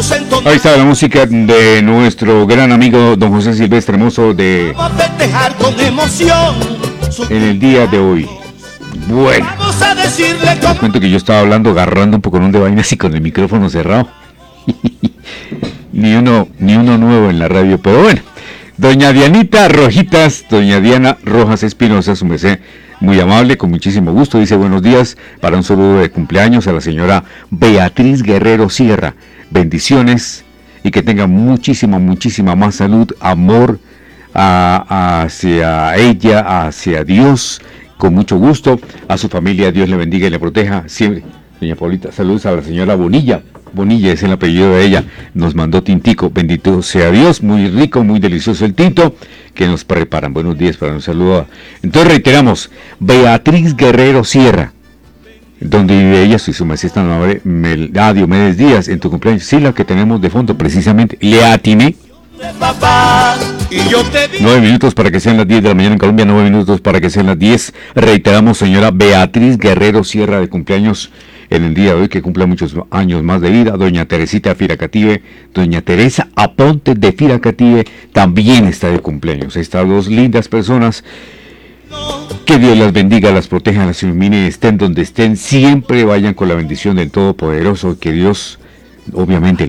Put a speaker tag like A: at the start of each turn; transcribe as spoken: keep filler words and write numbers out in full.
A: Ahí está la música de nuestro gran amigo don José Silvestre Mozo de en el día de hoy. Bueno, les cuento que yo estaba hablando, agarrando un poco de vainas y con el micrófono cerrado. ni uno, ni uno nuevo en la radio, pero bueno. Doña Dianita Rojitas, doña Diana Rojas Espinosa, su merced, muy amable, con muchísimo gusto, dice buenos días para un saludo de cumpleaños a la señora Beatriz Guerrero Sierra. Bendiciones y que tenga muchísima, muchísima más salud, amor a, hacia ella, hacia Dios, con mucho gusto, a su familia, Dios le bendiga y le proteja siempre. Doña Paulita, saludos a la señora Bonilla. Bonilla es el apellido de ella, nos mandó tintico, bendito sea Dios, muy rico, muy delicioso el tinto que nos preparan. Buenos días para un saludo. Entonces reiteramos, Beatriz Guerrero Sierra, donde vive ella, soy su merced tan amable, ah, Diomedes Díaz, en tu cumpleaños, sí, la que tenemos de fondo, precisamente, le atiné. Nueve minutos para que sean las diez de la mañana en Colombia, nueve minutos para que sean las diez. Reiteramos, señora Beatriz Guerrero Sierra, de cumpleaños en el día de hoy, que cumple muchos años más de vida. Doña Teresita Firacative, doña Teresa Aponte de Firacative, también está de cumpleaños. Estas dos lindas personas, que Dios las bendiga, las proteja, las ilumine, estén donde estén, siempre vayan con la bendición del Todopoderoso, que Dios, obviamente,